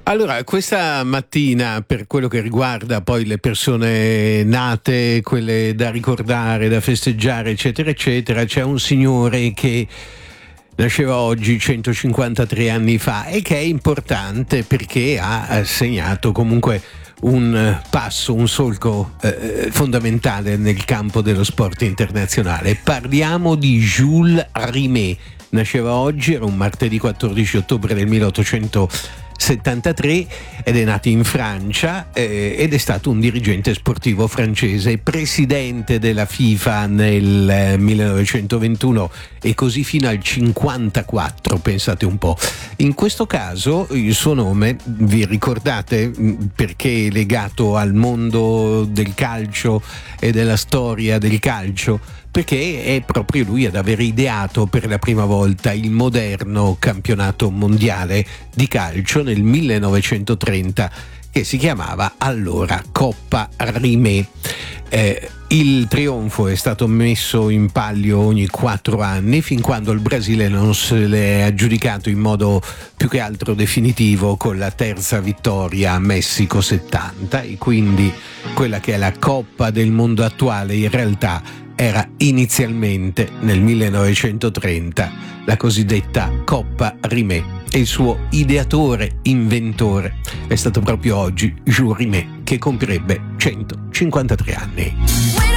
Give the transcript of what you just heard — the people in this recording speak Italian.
Allora, questa mattina, per quello che riguarda poi le persone nate, quelle da ricordare, da festeggiare, eccetera, eccetera, c'è un signore che nasceva oggi 153 anni fa e che è importante perché ha segnato comunque un passo, un solco fondamentale nel campo dello sport internazionale. Parliamo di Jules Rimet. Nasceva oggi, era un martedì 14 ottobre del 1873 ed è nato in Francia ed è stato un dirigente sportivo francese, presidente della FIFA nel 1921 e così fino al 54, pensate un po'. In questo caso il suo nome, vi ricordate, perché è legato al mondo del calcio e della storia del calcio? Perché è proprio lui ad aver ideato per la prima volta il moderno campionato mondiale di calcio nel 1930, che si chiamava allora Coppa Rimet. Il trionfo è stato messo in palio ogni 4 anni, fin quando il Brasile non se l'è aggiudicato in modo più che altro definitivo con la terza vittoria a Messico 70, e quindi quella che è la Coppa del mondo attuale in realtà era inizialmente nel 1930 la cosiddetta Coppa Rimet, e il suo ideatore, inventore è stato proprio oggi Jules Rimet, che compirebbe 153 anni.